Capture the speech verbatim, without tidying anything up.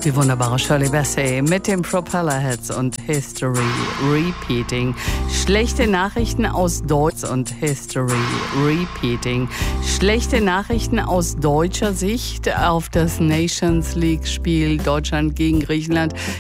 Die wunderbare Shirley Bassey mit den Propellerheads und History Repeating. Schlechte Nachrichten aus Deutsch und History Repeating. Schlechte Nachrichten aus deutscher Sicht auf das Nations League Spiel Deutschland gegen Griechenland.